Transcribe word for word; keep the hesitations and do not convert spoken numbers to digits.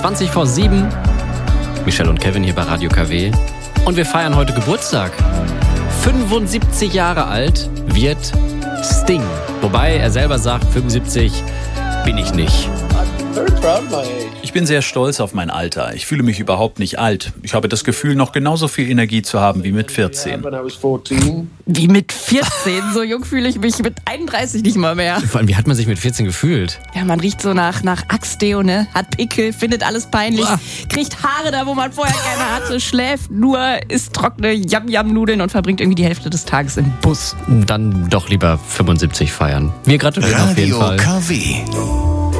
zwanzig vor sieben. Michelle und Kevin hier bei Radio K W. Und wir feiern heute Geburtstag. fünfundsiebzig Jahre alt wird Sting. Wobei er selber sagt, fünfundsiebzig bin ich nicht. Ich bin sehr stolz auf mein Alter. Ich fühle mich überhaupt nicht alt. Ich habe das Gefühl, noch genauso viel Energie zu haben wie mit vierzehn. Wie mit vierzehn? So jung fühle ich mich mit einunddreißig nicht mal mehr. Vor allem, wie hat man sich mit vierzehn gefühlt? Ja, man riecht so nach, nach Axtdeo, ne? Hat Pickel, findet alles peinlich, Boah. Kriegt Haare da, wo man vorher keine hatte, schläft nur, isst trockene Yam-Yam-Nudeln und verbringt irgendwie die Hälfte des Tages im Bus. Dann doch lieber fünfundsiebzig feiern. Wir gratulieren auf jeden Radio Fall. K W.